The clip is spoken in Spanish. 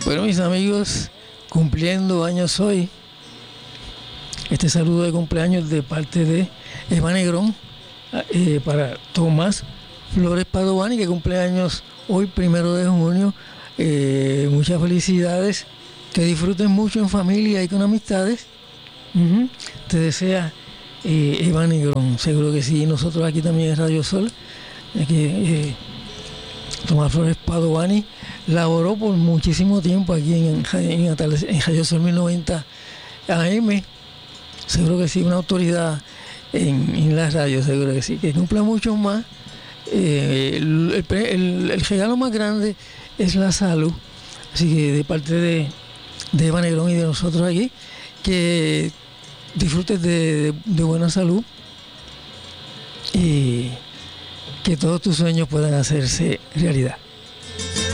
Bueno, mis amigos, cumpliendo años hoy, este saludo de cumpleaños de parte de Eva Negrón para Tomás Flores Padovani, que cumple años hoy, 1 de junio. Muchas felicidades, que disfruten mucho en familia y con amistades. Te desea Eva Negrón, seguro que sí. Nosotros aquí también en Radio Sol, Tomás Flores Padovani laboró por muchísimo tiempo aquí en Radio Sol 1090 AM. Seguro que sí, una autoridad en la radio, seguro que sí. Que cumpla mucho más. El regalo más grande es la salud. Así que de parte de Eva Negrón y de nosotros aquí, que disfrutes de buena salud y que todos tus sueños puedan hacerse realidad.